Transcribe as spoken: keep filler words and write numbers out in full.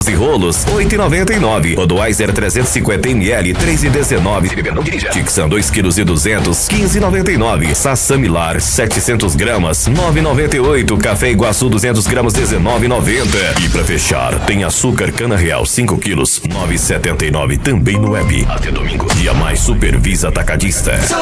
e rolos, oito e noventa e nove. Budweiser trezentos e cinquenta mililitros, três e dezenove. Se beber, não dirija. Tixan dois quilos e duzentos, quinze e noventa e nove. Sassamilar setecentos gramas, nove e noventa e oito. Café Iguaçu duzentos gramas, dezenove e noventa. E pra fechar, tem açúcar Cana Real cinco quilos, nove e setenta e nove. Também no web. Até domingo. Dia mais Supervisa Atacadista.